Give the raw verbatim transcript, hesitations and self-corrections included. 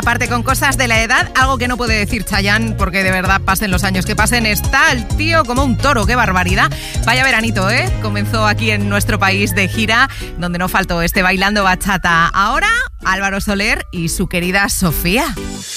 Aparte, con cosas de la edad, algo que no puede decir Chayanne, porque de verdad, pasen los años que pasen, está el tío como un toro, qué barbaridad. Vaya veranito, ¿eh? Comenzó aquí en nuestro país de gira, donde no faltó este bailando bachata. Ahora, Álvaro Soler y su querida Sofía.